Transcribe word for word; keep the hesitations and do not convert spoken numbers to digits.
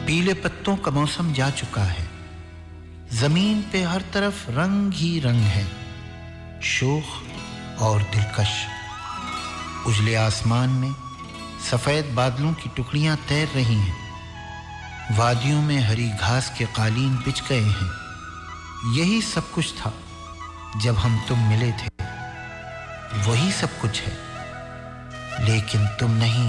पीले पत्तों का मौसम जा चुका है। जमीन पे हर तरफ रंग ही रंग है, शोख और दिलकश। उजले आसमान में सफेद बादलों की टुकड़ियां तैर रही हैं। वादियों में हरी घास के कालीन बिछ गए हैं। यही सब कुछ था जब हम तुम मिले थे। वही सब कुछ है, लेकिन तुम नहीं।